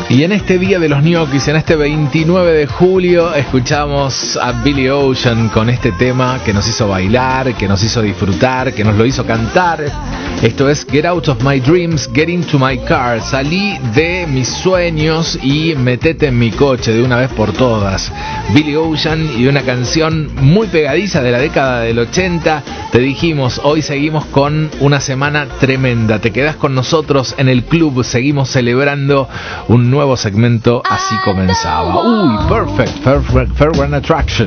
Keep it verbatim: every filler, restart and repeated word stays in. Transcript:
Y en este día de los ñoquis, en este veintinueve de julio, escuchamos a Billy Ocean con este tema que nos hizo bailar, que nos hizo disfrutar, que nos lo hizo cantar. Esto es Get Out of My Dreams, Get Into My Car. Salí de mis sueños y metete en mi coche de una vez por todas. Billy Ocean y una canción muy pegadiza de la década del ochenta. Te dijimos, hoy seguimos con una semana tremenda. Te quedás con nosotros en el club, seguimos celebrando un nuevo segmento. Así comenzaba. Uy, perfect, perfect, fair one attraction.